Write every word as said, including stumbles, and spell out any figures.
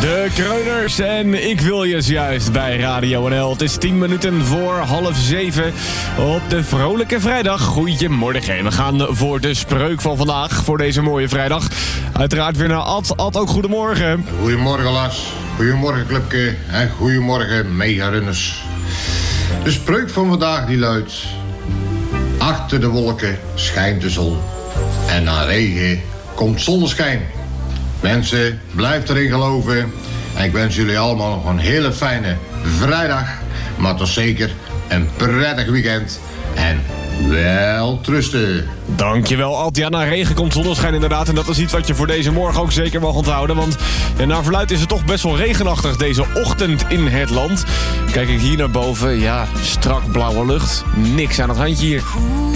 De Kreuners en ik wil je juist bij Radio N L. Het is tien minuten voor half zeven op de vrolijke vrijdag. Goedemorgen. We gaan voor de spreuk van vandaag, voor deze mooie vrijdag. Uiteraard weer naar Ad. Ad, ook goedemorgen. Goedemorgen Lars. Goedemorgen Clubke. En goedemorgen Mega-runners. De spreuk van vandaag die luidt: achter de wolken schijnt de zon. En na regen komt zonneschijn. Mensen, blijf erin geloven. En ik wens jullie allemaal nog een hele fijne vrijdag. Maar toch zeker een prettig weekend. En wel trusten. Dankjewel, Ad. Ja, na regen komt zonneschijn inderdaad. En dat is iets wat je voor deze morgen ook zeker mag onthouden. Want ja, naar verluidt is het toch best wel regenachtig deze ochtend in het land. Kijk ik hier naar boven, ja, strak blauwe lucht. Niks aan het handje hier.